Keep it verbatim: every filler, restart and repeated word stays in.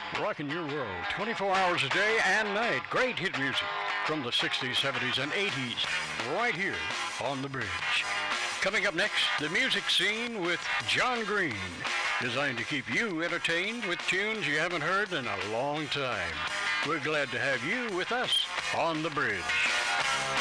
Rocking your world twenty-four hours a day and night. Great hit music from the sixties, seventies, and eighties right here on The Bridge. Coming up next, the music scene with John Green, designed to keep you entertained with tunes you haven't heard in a long time. We're glad to have you with us on The Bridge.